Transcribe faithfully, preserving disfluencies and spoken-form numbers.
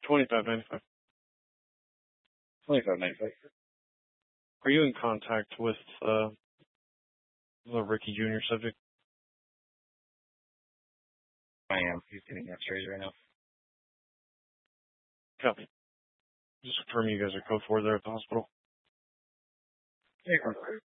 twenty-five ninety-five. twenty-five ninety-five. Are you in contact with uh, the Ricky Junior subject? I am. He's getting x-rays right now. Copy. Just confirm you guys are code four there at the hospital. Yeah,